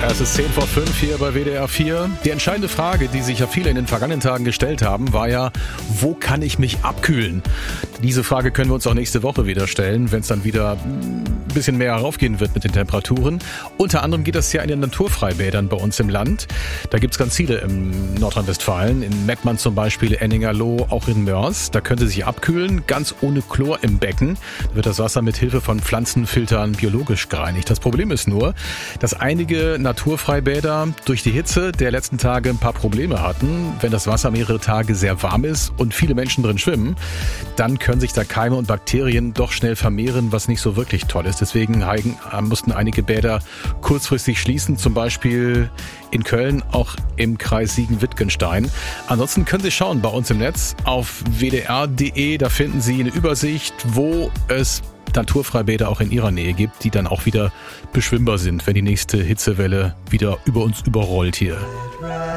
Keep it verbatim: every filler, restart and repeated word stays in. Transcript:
Es ist zehn vor fünf hier bei W D R vier. Die entscheidende Frage, die sich ja viele in den vergangenen Tagen gestellt haben, war ja, wo kann ich mich abkühlen? Diese Frage können wir uns auch nächste Woche wieder stellen, wenn es dann wieder ein bisschen mehr raufgehen wird mit den Temperaturen. Unter anderem geht das ja in den Naturfreibädern bei uns im Land. Da gibt es ganz viele in Nordrhein-Westfalen, in Mettmann zum Beispiel, Enningerloh, auch in Mörs. Da können Sie sich abkühlen, ganz ohne Chlor im Becken. Da wird das Wasser mit Hilfe von Pflanzenfiltern biologisch gereinigt. Das Problem ist nur, dass einige Naturfreibäder durch die Hitze der letzten Tage ein paar Probleme hatten. Wenn das Wasser mehrere Tage sehr warm ist und viele Menschen drin schwimmen, dann können sich da Keime und Bakterien doch schnell vermehren, was nicht so wirklich toll ist. Deswegen mussten einige Bäder kurzfristig schließen, zum Beispiel in Köln, auch im Kreis Siegen-Wittgenstein. Ansonsten können Sie schauen bei uns im Netz auf w d r punkt d e, da finden Sie eine Übersicht, wo es Naturfreibäder auch in Ihrer Nähe gibt, die dann auch wieder beschwimmbar sind, wenn die nächste Hitzewelle wieder über uns überrollt hier.